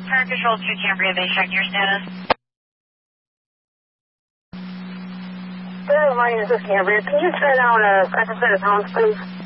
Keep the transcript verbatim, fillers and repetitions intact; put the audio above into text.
Fire Control to Cambria, they checked your status. Good morning, this is Cambria. Can you turn down a pressure set of pounds, please?